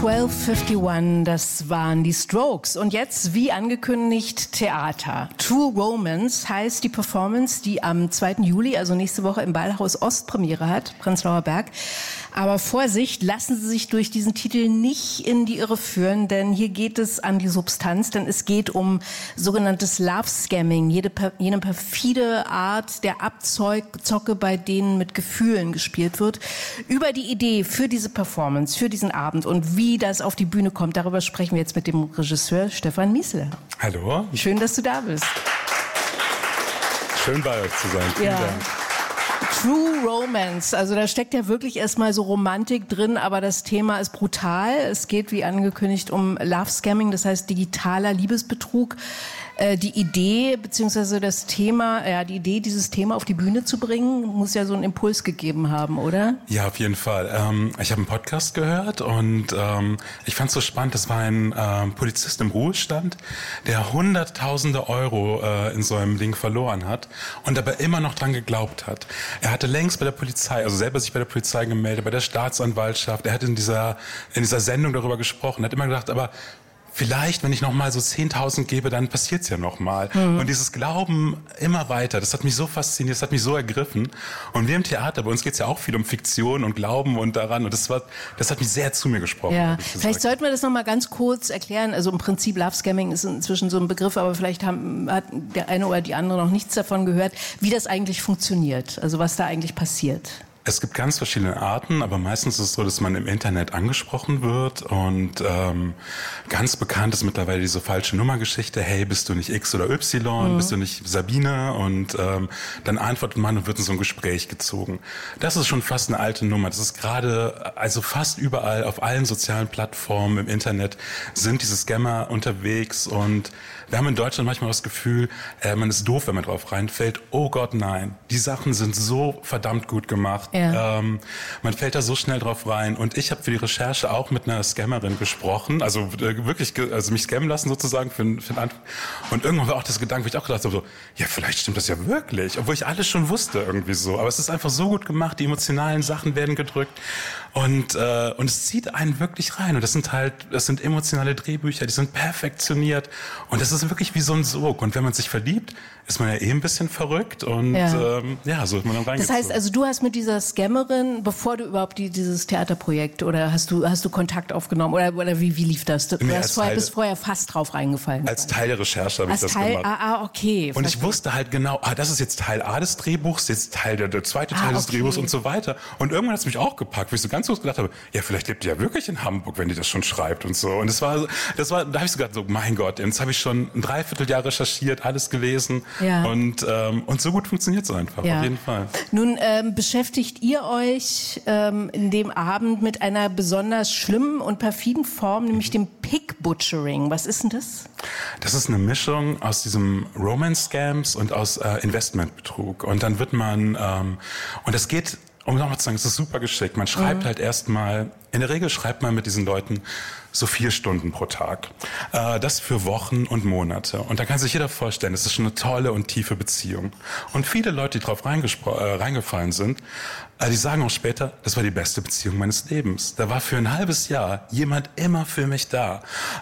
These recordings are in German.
1251, das waren die Strokes. Und jetzt, wie angekündigt, Theater. True Romance heißt die Performance, die am 2. Juli, also nächste Woche im Ballhaus Ost Premiere hat, Prenzlauer Berg. Aber Vorsicht, lassen Sie sich durch diesen Titel nicht in die Irre führen, denn hier geht es an die Substanz, denn es geht um sogenanntes Love-Scamming, jene perfide Art der Abzocke, bei denen mit Gefühlen gespielt wird. Über die Idee für diese Performance, für diesen Abend und wie das auf die Bühne kommt, darüber sprechen wir jetzt mit dem Regisseur Stefan Miesler. Hallo. Schön, dass du da bist. Schön bei euch zu sein. Vielen Dank. True Romance, also da steckt ja wirklich erstmal so Romantik drin, aber das Thema ist brutal. Es geht, wie angekündigt, um Love-Scamming, das heißt digitaler Liebesbetrug. Die Idee, beziehungsweise das Thema, die Idee, dieses Thema auf die Bühne zu bringen, muss ja so einen Impuls gegeben haben, oder? Ja, auf jeden Fall. Ich habe einen Podcast gehört und ich fand es so spannend, das war ein Polizist im Ruhestand, der Hunderttausende Euro in so einem Ding verloren hat und dabei immer noch dran geglaubt hat. Er hatte längst bei der Polizei, also selber sich bei der Polizei gemeldet, bei der Staatsanwaltschaft, er hat in dieser Sendung darüber gesprochen, hat immer gedacht, aber vielleicht, wenn ich noch mal so 10.000 gebe, dann passiert's ja noch mal. Und dieses Glauben immer weiter, das hat mich so fasziniert, das hat mich so ergriffen. Und wir im Theater, bei uns geht's ja auch viel um Fiktion und Glauben und daran. Und das hat mich sehr zu mir gesprochen. Ja, vielleicht sollten wir das noch mal ganz kurz erklären. Also im Prinzip Love-Scamming ist inzwischen so ein Begriff, aber vielleicht hat der eine oder die andere noch nichts davon gehört, wie das eigentlich funktioniert, also was da eigentlich passiert. Es gibt ganz verschiedene Arten, aber meistens ist es so, dass man im Internet angesprochen wird und ganz bekannt ist mittlerweile diese falsche Nummergeschichte, hey, bist du nicht X oder Y, bist du nicht Sabine und dann antwortet man und wird in so ein Gespräch gezogen. Das ist schon fast eine alte Nummer, das ist gerade, also fast überall auf allen sozialen Plattformen im Internet sind diese Scammer unterwegs und wir haben in Deutschland manchmal das Gefühl, man ist doof, wenn man drauf reinfällt, oh Gott, nein, die Sachen sind so verdammt gut gemacht. Ja. Man fällt da so schnell drauf rein. Und ich habe für die Recherche auch mit einer Scammerin gesprochen, also wirklich, also mich scammen lassen sozusagen für den Anfang. Und irgendwann war auch das Gedanke, wo ich auch gedacht habe, so, ja, vielleicht stimmt das ja wirklich, obwohl ich alles schon wusste irgendwie so. Aber es ist einfach so gut gemacht, die emotionalen Sachen werden gedrückt und es zieht einen wirklich rein. Und das sind emotionale Drehbücher, die sind perfektioniert und das ist wirklich wie so ein Sog. Und wenn man sich verliebt, ist man ja ein bisschen verrückt und so ist man dann reingezogen. Das heißt, also du hast mit dieser Scammerin, bevor du überhaupt dieses Theaterprojekt oder hast du Kontakt aufgenommen oder wie lief das? Du bist vorher fast drauf reingefallen. Als Teil der Recherche habe ich das gemacht. Okay. Und ich wusste halt genau, das ist jetzt Teil A des Drehbuchs, jetzt Teil der zweite Teil des Drehbuchs und so weiter. Und irgendwann hat es mich auch gepackt, wo ich so ganz kurz gedacht habe, ja, vielleicht lebt die ja wirklich in Hamburg, wenn die das schon schreibt und so. Und da habe ich so gedacht, so, mein Gott, jetzt habe ich schon ein Dreivierteljahr recherchiert, alles gelesen. Ja. Und so gut funktioniert es einfach, auf jeden Fall. Nun beschäftigt ihr euch in dem Abend mit einer besonders schlimmen und perfiden Form, nämlich dem Pig-Butchering. Was ist denn das? Das ist eine Mischung aus diesem Romance-Scams und aus Investmentbetrug. Und dann wird man, und das geht, um nochmal zu sagen, es ist super geschickt. Man schreibt halt erstmal, in der Regel schreibt man mit diesen Leuten so 4 Stunden pro Tag. Das für Wochen und Monate. Und da kann sich jeder vorstellen, das ist schon eine tolle und tiefe Beziehung. Und viele Leute, die drauf reingefallen sind, die sagen auch später, das war die beste Beziehung meines Lebens. Da war für ein halbes Jahr jemand immer für mich da.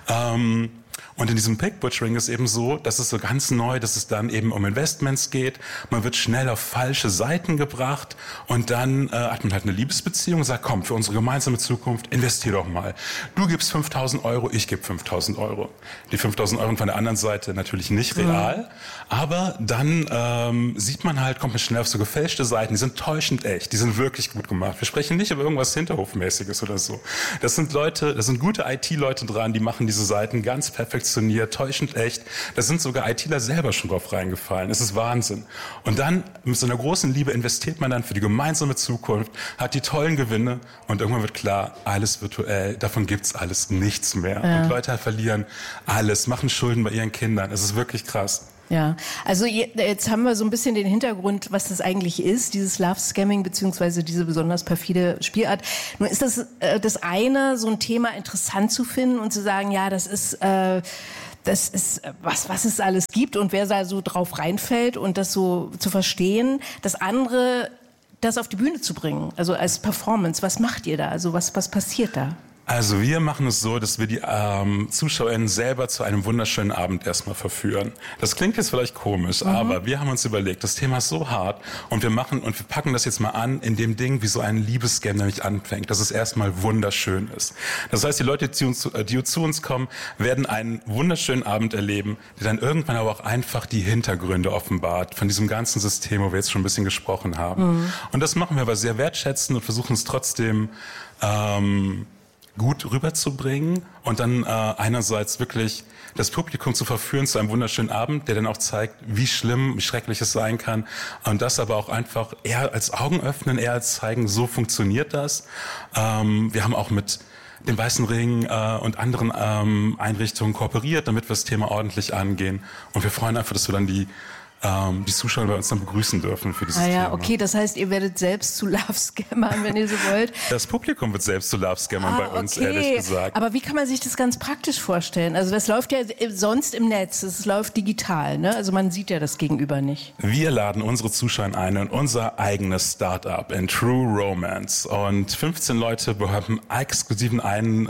Und in diesem Pig-Butchering ist eben so, dass es so ganz neu, dass es dann eben um Investments geht. Man wird schnell auf falsche Seiten gebracht und dann hat man halt eine Liebesbeziehung und sagt, komm, für unsere gemeinsame Zukunft investier doch mal. Du gibst 5.000 Euro, ich gebe 5.000 Euro. Die 5.000 Euro von der anderen Seite natürlich nicht real, aber dann sieht man halt, kommt man schnell auf so gefälschte Seiten, die sind täuschend echt, die sind wirklich gut gemacht. Wir sprechen nicht über irgendwas Hinterhofmäßiges oder so. Das sind gute IT-Leute dran, die machen diese Seiten ganz perfektioniert, täuschend echt. Da sind sogar ITler selber schon drauf reingefallen. Es ist Wahnsinn. Und dann mit so einer großen Liebe investiert man dann für die gemeinsame Zukunft, hat die tollen Gewinne und irgendwann wird klar, alles virtuell, davon gibt's alles nichts mehr. Ja. Und Leute verlieren alles, machen Schulden bei ihren Kindern. Es ist wirklich krass. Ja, also jetzt haben wir so ein bisschen den Hintergrund, was das eigentlich ist, dieses Love-Scamming beziehungsweise diese besonders perfide Spielart. Nun ist das eine, so ein Thema interessant zu finden und zu sagen, ja, das ist was es alles gibt und wer da so drauf reinfällt und das so zu verstehen. Das andere, das auf die Bühne zu bringen, also als Performance. Was macht ihr da? Also was passiert da? Also wir machen es so, dass wir die ZuschauerInnen selber zu einem wunderschönen Abend erstmal verführen. Das klingt jetzt vielleicht komisch, aber wir haben uns überlegt, das Thema ist so hart und wir packen das jetzt mal an in dem Ding, wie so ein Liebescam nämlich anfängt, dass es erstmal wunderschön ist. Das heißt, die Leute, die zu uns kommen, werden einen wunderschönen Abend erleben, der dann irgendwann aber auch einfach die Hintergründe offenbart von diesem ganzen System, wo wir jetzt schon ein bisschen gesprochen haben. Und das machen wir aber sehr wertschätzend und versuchen es trotzdem gut rüberzubringen und dann einerseits wirklich das Publikum zu verführen zu einem wunderschönen Abend, der dann auch zeigt, wie schlimm, wie schrecklich es sein kann und das aber auch einfach eher als Augen öffnen, eher als zeigen, so funktioniert das. Wir haben auch mit dem Weißen Ring und anderen Einrichtungen kooperiert, damit wir das Thema ordentlich angehen und wir freuen einfach, dass wir dann die Zuschauer bei uns dann begrüßen dürfen für dieses Thema. Okay, das heißt, ihr werdet selbst zu Love-Scammern, wenn ihr so wollt. Das Publikum wird selbst zu Love-Scammern bei uns, ehrlich gesagt. Aber wie kann man sich das ganz praktisch vorstellen? Also das läuft ja sonst im Netz, es läuft digital, ne? Also man sieht ja das Gegenüber nicht. Wir laden unsere Zuschauer ein in unser eigenes Startup in True Romance und 15 Leute bekommen exklusiven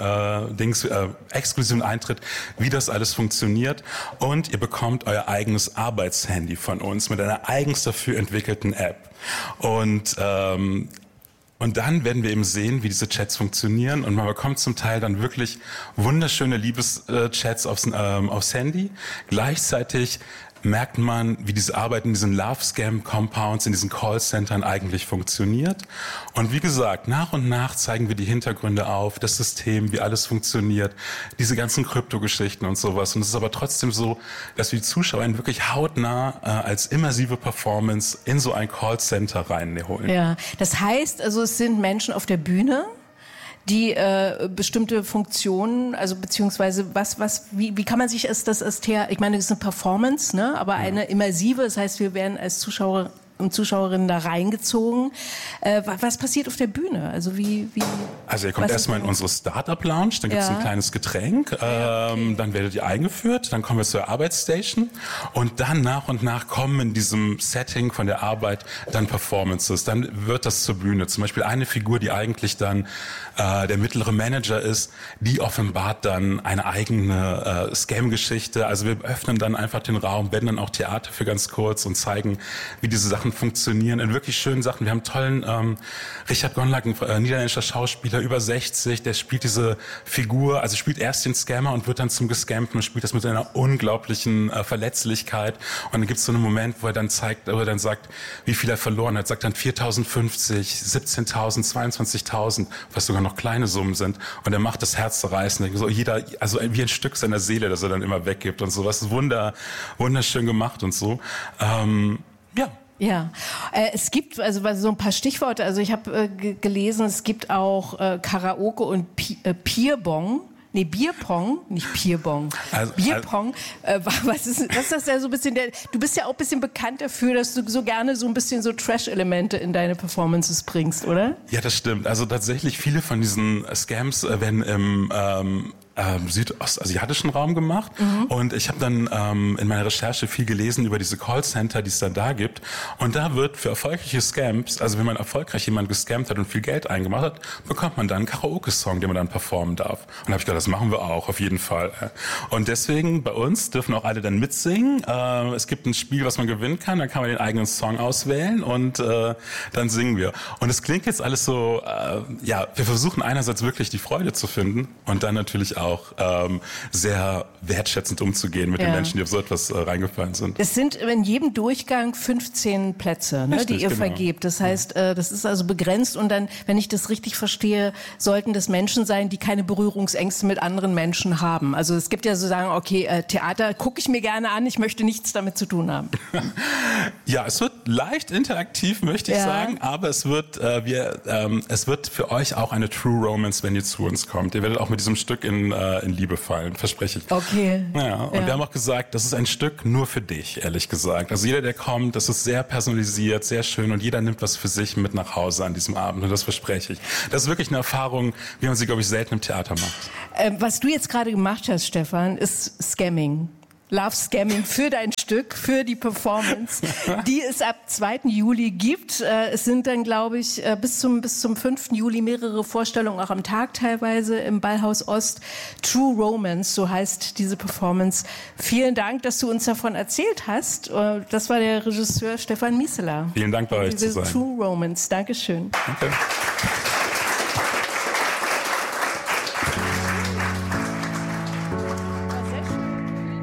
Eintritt, wie das alles funktioniert und ihr bekommt euer eigenes Arbeitshandy von uns mit einer eigens dafür entwickelten App. Und dann werden wir eben sehen, wie diese Chats funktionieren und man bekommt zum Teil dann wirklich wunderschöne Liebeschats aufs Handy. Gleichzeitig merkt man, wie diese Arbeit in diesen Love-Scam-Compounds, in diesen Callcentern eigentlich funktioniert. Und wie gesagt, nach und nach zeigen wir die Hintergründe auf, das System, wie alles funktioniert, diese ganzen Kryptogeschichten und sowas. Und es ist aber trotzdem so, dass wir die Zuschauer wirklich hautnah als immersive Performance in so ein Callcenter reinholen. Ja, das heißt, also es sind Menschen auf der Bühne, die bestimmte Funktionen, also beziehungsweise wie kann man sich das als ich meine, das ist eine Performance, ne? Aber eine immersive, das heißt, wir werden als Zuschauer und Zuschauerinnen da reingezogen. Was passiert auf der Bühne? Also Also ihr kommt erstmal in unsere Startup-Lounge, dann gibt es ein kleines Getränk, dann werdet ihr eingeführt, dann kommen wir zur Arbeitsstation und dann nach und nach kommen in diesem Setting von der Arbeit dann Performances, dann wird das zur Bühne. Zum Beispiel eine Figur, die eigentlich dann der mittlere Manager ist, die offenbart dann eine eigene Scam-Geschichte. Also wir öffnen dann einfach den Raum, werden dann auch Theater für ganz kurz und zeigen, wie diese Sachen funktionieren, in wirklich schönen Sachen. Wir haben einen tollen Richard Gonlack, ein niederländischer Schauspieler, über 60, der spielt diese Figur, also spielt erst den Scammer und wird dann zum Gescammten und spielt das mit einer unglaublichen Verletzlichkeit. Und dann gibt es so einen Moment, wo er dann sagt, wie viel er verloren hat. Sagt dann 4.050, 17.000, 22.000, was sogar noch kleine Summen sind. Und er macht das Herz zerreißen. So also wie ein Stück seiner Seele, das er dann immer weggibt und so. Das ist wunderschön gemacht und so. Ja, es gibt also so ein paar Stichworte. Also ich habe gelesen, es gibt auch Karaoke und Bierpong. Nee, Bierpong, nicht Bierbong. Bierpong. Was ist das ja so ein bisschen du bist ja auch ein bisschen bekannt dafür, dass du so gerne so ein bisschen so Trash-Elemente in deine Performances bringst, oder? Ja, das stimmt. Also tatsächlich viele von diesen Scams werden im südostasiatischen Raum gemacht. Und ich habe dann in meiner Recherche viel gelesen über diese Callcenter, die es dann da gibt. Und da wird für erfolgreiche Scams, also wenn man erfolgreich jemanden gescammt hat und viel Geld eingemacht hat, bekommt man dann einen Karaoke-Song, den man dann performen darf. Und da habe ich gedacht, das machen wir auch, auf jeden Fall. Und deswegen bei uns dürfen auch alle dann mitsingen. Es gibt ein Spiel, was man gewinnen kann, da kann man den eigenen Song auswählen und dann singen wir. Und es klingt jetzt alles so, wir versuchen einerseits wirklich die Freude zu finden und dann natürlich auch sehr wertschätzend umzugehen mit den Menschen, die auf so etwas reingefallen sind. Es sind in jedem Durchgang 15 Plätze, ne, die ihr vergebt. Das heißt, das ist also begrenzt und dann, wenn ich das richtig verstehe, sollten das Menschen sein, die keine Berührungsängste mit anderen Menschen haben. Also es gibt ja so sagen, okay, Theater gucke ich mir gerne an, ich möchte nichts damit zu tun haben. Ja, es wird leicht interaktiv, möchte ich sagen, aber es wird für euch auch eine True Romance, wenn ihr zu uns kommt. Ihr werdet auch mit diesem Stück in Liebe fallen, verspreche ich. Okay. Ja, und wir haben auch gesagt, das ist ein Stück nur für dich, ehrlich gesagt. Also jeder, der kommt, das ist sehr personalisiert, sehr schön und jeder nimmt was für sich mit nach Hause an diesem Abend und das verspreche ich. Das ist wirklich eine Erfahrung, wie man sie, glaube ich, selten im Theater macht. Was du jetzt gerade gemacht hast, Stefan, ist Scamming. Love Scamming für dein Stück, für die Performance, die es ab 2. Juli gibt. Es sind dann, glaube ich, bis zum 5. Juli mehrere Vorstellungen, auch am Tag teilweise im Ballhaus Ost. True Romance, so heißt diese Performance. Vielen Dank, dass du uns davon erzählt hast. Das war der Regisseur Stefan Mieseler. Vielen Dank, bei euch zu sein. True Romance. Dankeschön. Danke.